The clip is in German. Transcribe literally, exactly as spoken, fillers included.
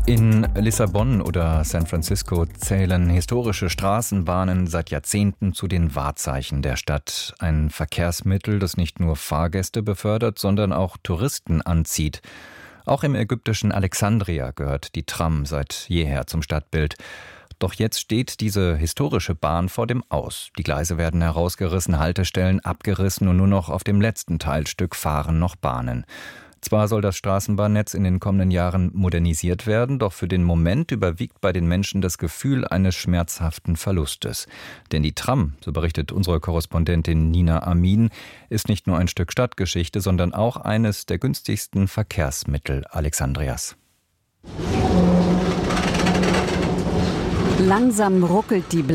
In Lissabon oder San Francisco zählen historische Straßenbahnen seit Jahrzehnten zu den Wahrzeichen der Stadt. Ein Verkehrsmittel, das nicht nur Fahrgäste befördert, sondern auch Touristen anzieht. Auch im ägyptischen Alexandria gehört die Tram seit jeher zum Stadtbild. Doch jetzt steht diese historische Bahn vor dem Aus. Die Gleise werden herausgerissen, Haltestellen abgerissen und nur noch auf dem letzten Teilstück fahren noch Bahnen. Zwar soll das Straßenbahnnetz in den kommenden Jahren modernisiert werden, doch für den Moment überwiegt bei den Menschen das Gefühl eines schmerzhaften Verlustes. Denn die Tram, so berichtet unsere Korrespondentin Nina Amin, ist nicht nur ein Stück Stadtgeschichte, sondern auch eines der günstigsten Verkehrsmittel Alexandrias. Langsam ruckelt die